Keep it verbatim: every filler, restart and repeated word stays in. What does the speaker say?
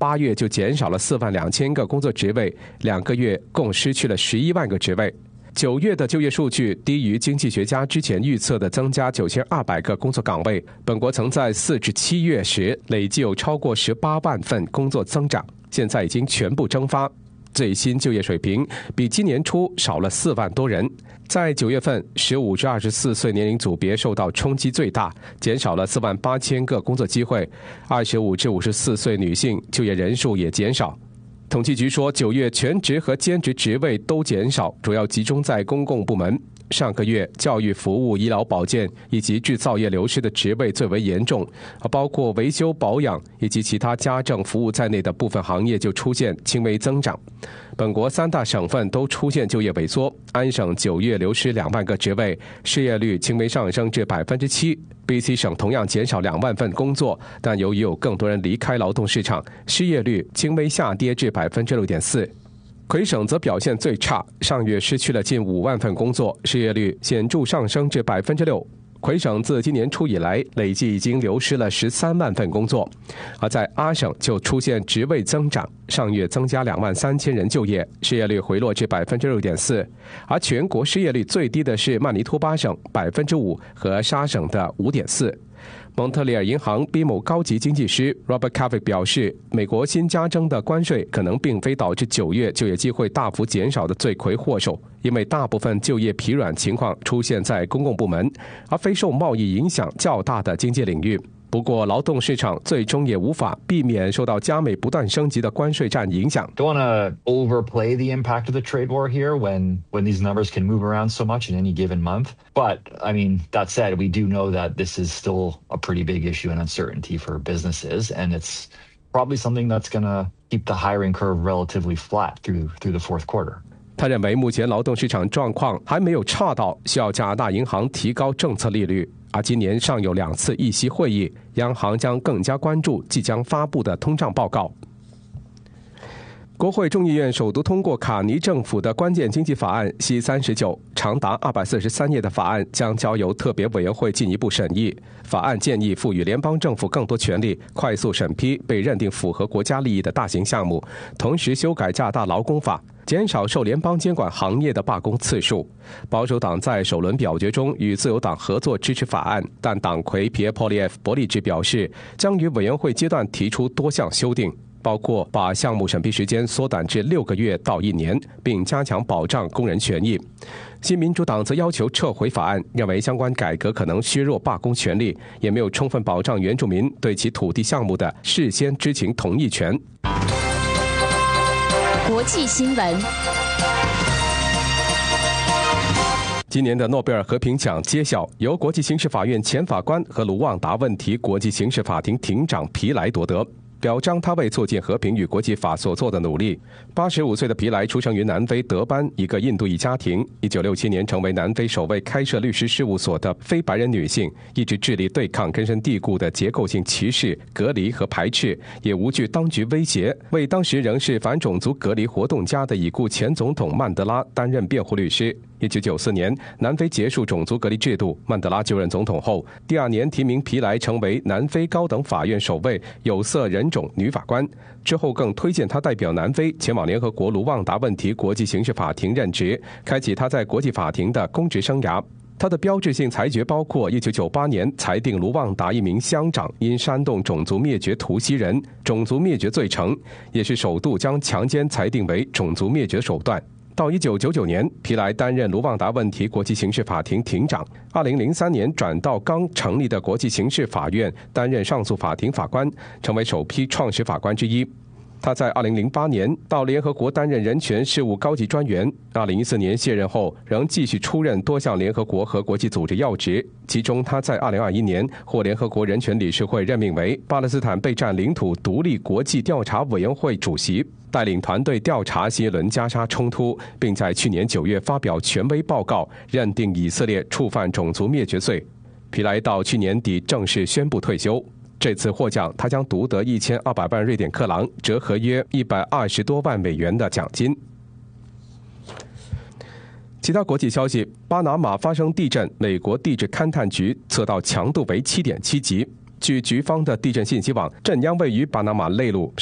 八月就减少了四万两千个工作职位，两个月共失去了十一万个职位。九月的就业数据低于经济学家之前预测的增加九千二百个工作岗位。本国曾在四至七月时累计有超过十八万份工作增长，现在已经全部蒸发。最新就业水平比今年初少了四万多人。在九月份，十五至二十四岁年龄组别受到冲击最大，减少了四万八千个工作机会。二十五至五十四岁女性就业人数也减少。统计局说，九月全职和兼职职位都减少，主要集中在公共部门。上个月，教育服务、医疗保健以及制造业流失的职位最为严重，包括维修保养以及其他家政服务在内的部分行业就出现轻微增长。本国三大省份都出现就业萎缩，安省九月流失两万个职位，失业率轻微上升至百分之七。B C 省同样减少两万份工作，但由于有更多人离开劳动市场，失业率轻微下跌至百分之六点四。魁省则表现最差，上月失去了近五万份工作，失业率显著上升至百分之六。魁省自今年初以来，累计已经流失了十三万份工作。而在阿省就出现职位增长，上月增加两万三千人就业，失业率回落至百分之六点四。而全国失业率最低的是曼尼托巴省百分之五和沙省的五点四。蒙特利尔银行 B 某高级经济师 Robert Cavic 表示，美国新加征的关税可能并非导致九月就业机会大幅减少的罪魁祸首，因为大部分就业疲软情况出现在公共部门，而非受贸易影响较大的经济领域。不过，劳动市场最终也无法避免受到加美不断升级的关税战影响。 Don't want to overplay the impact of the trade war here when when these numbers can move around so much in any given month. But I mean, that said, we do know that this is still a pretty big issue and uncertainty for businesses, and it's probably something that's going to keep the hiring curve relatively flat through through the fourth quarter. 他认为目前劳动市场状况还没有差到需要加拿大银行提高政策利率，而今年尚有两次议息会议，央行将更加关注即将发布的通胀报告。国会众议院首度通过卡尼政府的关键经济法案 C 三十九， 长达二百四十三页的法案将交由特别委员会进一步审议。法案建议赋予联邦政府更多权力，快速审批被认定符合国家利益的大型项目，同时修改加拿大劳工法，减少受联邦监管行业的罢工次数。保守党在首轮表决中与自由党合作支持法案，但党魁皮耶·波利耶夫伯利兹表示，将于委员会阶段提出多项修订，包括把项目审批时间缩短至六个月到一年，并加强保障工人权益。新民主党则要求撤回法案，认为相关改革可能削弱罢工权利，也没有充分保障原住民对其土地项目的事先知情同意权。 国际新闻。 今年的诺贝尔和平奖揭晓，由国际刑事法院前法官和卢旺达问题国际刑事法庭庭长皮莱夺得，表彰他为促进和平与国际法所做的努力。八十五岁的皮莱出生于南非德班一个印度裔家庭，一九六七年成为南非首位开设律师事务所的非白人女性，一直致力对抗根深蒂固的结构性歧视、隔离和排斥，也无惧当局威胁，为当时仍是反种族隔离活动家的已故前总统曼德拉担任辩护律师。一九九四年，南非结束种族隔离制度，曼德拉就任总统后，第二年提名皮莱成为南非高等法院首位有色人种女法官，之后更推荐他代表南非前往联合国卢旺达问题国际刑事法庭任职，开启他在国际法庭的公职生涯。他的标志性裁决包括一九九八年裁定卢旺达一名乡长因煽动种族灭绝图西人种族灭绝罪成，也是首度将强奸裁定为种族灭绝手段。到一九九九年，皮莱担任卢旺达问题国际刑事法庭庭长。二零零三年转到刚成立的国际刑事法院担任上诉法庭法官，成为首批创始法官之一。他在二零零八年到联合国担任人权事务高级专员，二零一四年卸任后仍继续出任多项联合国和国际组织要职，其中他在二零二一年获联合国人权理事会任命为巴勒斯坦备战领土独立国际调查委员会主席，带领团队调查新一轮加沙冲突，并在去年九月发表权威报告，认定以色列触犯种族灭绝罪。皮莱到去年底正式宣布退休。这次获奖，他将独得一千二百万瑞典克朗，折合约一百二十多万美元的奖金。其他国际消息：巴拿马发生地震，美国地质勘探局测到强度为 七点七级。据局方的地震信息网，震央位于巴拿马内陆